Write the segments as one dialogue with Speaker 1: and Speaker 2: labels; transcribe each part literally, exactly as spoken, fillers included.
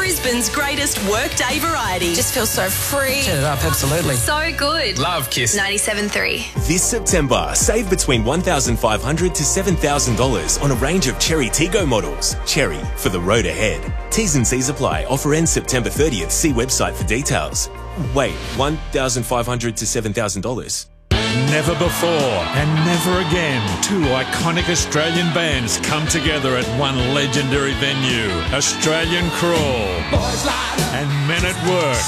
Speaker 1: Brisbane's greatest workday variety.
Speaker 2: Just feels so free.
Speaker 3: Turn it up, absolutely.
Speaker 2: So good.
Speaker 3: Love Kiss.
Speaker 2: ninety-seven point three.
Speaker 4: This September, save between one thousand five hundred dollars to seven thousand dollars on a range of Cherry Tiggo models. Cherry, for the road ahead. T's and C's apply. Offer ends September thirtieth. See website for details. Wait, one thousand five hundred dollars to seven thousand dollars?
Speaker 5: Never before and never again, two iconic Australian bands come together at one legendary venue. Australian Crawl and Men at Work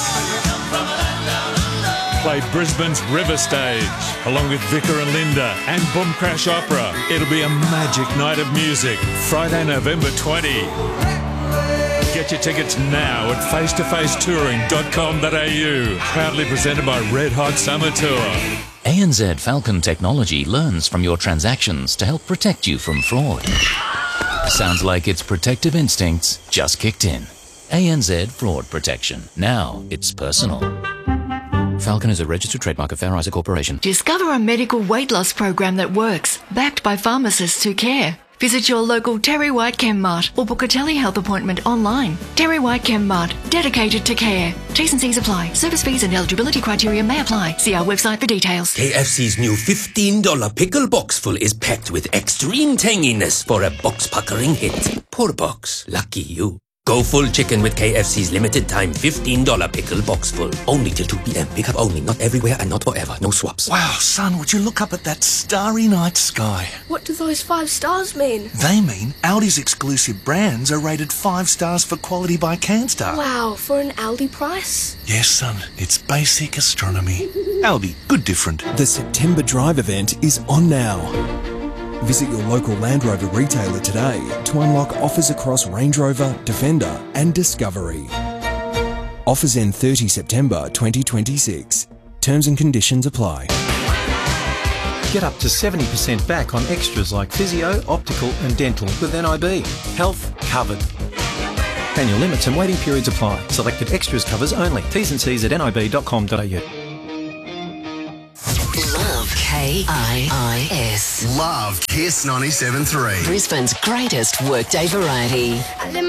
Speaker 5: play Brisbane's River Stage, along with Vicar and Linda and Boom Crash Opera. It'll be a magic night of music, Friday, November twentieth. Get your tickets now at face to face touring dot com dot a u. Proudly presented by Red Hot Summer Tour.
Speaker 6: A N Z Falcon Technology learns from your transactions to help protect you from fraud. Sounds like its protective instincts just kicked in. A N Z Fraud Protection. Now it's personal. Falcon is a registered trademark of Fair Isaac Corporation.
Speaker 7: Discover a medical weight loss program that works, backed by pharmacists who care. Visit your local Terry White Chem Mart or book a telehealth appointment online. Terry White Chem Mart, dedicated to care. T's and C's apply. Service fees and eligibility criteria may apply. See our website for details.
Speaker 8: K F C's new fifteen dollar pickle box full is packed with extreme tanginess for a box-puckering hit. Poor box. Lucky you. Go full chicken with K F C's limited time fifteen dollar pickle box full. Only till two p.m. Pick up only. Not everywhere and not forever. No swaps.
Speaker 9: Wow, son, would you look up at that starry night sky?
Speaker 10: What do those five stars mean?
Speaker 9: They mean Aldi's exclusive brands are rated five stars for quality by CanStar.
Speaker 10: Wow, for an Aldi price?
Speaker 9: Yes, son, it's basic astronomy. Aldi, good different.
Speaker 11: The September Drive event is on now. Visit your local Land Rover retailer today to unlock offers across Range Rover, Defender and Discovery. Offers end thirtieth September twenty twenty-six. Terms and conditions apply.
Speaker 12: Get up to seventy percent back on extras like physio, optical and dental with N I B. Health covered. Annual limits and waiting periods apply. Selected extras covers only. T's and C's at n i b dot com dot a u.
Speaker 13: Love K I I S.
Speaker 14: Love Kiss ninety-seven point three.
Speaker 13: Brisbane's greatest workday variety.